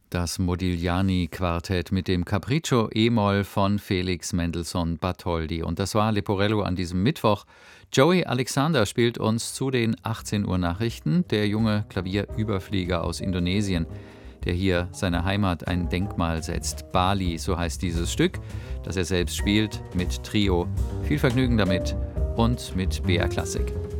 Das Modigliani-Quartett mit dem Capriccio E-Moll von Felix Mendelssohn Bartholdy. Und das war Leporello an diesem Mittwoch. Joey Alexander spielt uns zu den 18 Uhr Nachrichten, der junge Klavierüberflieger aus Indonesien, der hier seiner Heimat ein Denkmal setzt. Bali, so heißt dieses Stück, das er selbst spielt, mit Trio. Viel Vergnügen damit und mit BR Klassik.